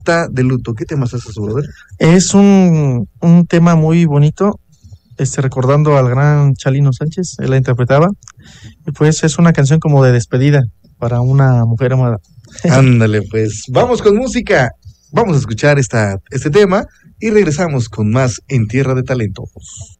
está de luto. ¿Qué temas es eso, brother? Es un tema muy bonito, recordando al gran Chalino Sánchez, él la interpretaba, y pues es una canción como de despedida para una mujer amada. Ándale, pues, vamos con música. Vamos a escuchar este tema y regresamos con más En Tierra de Talentos.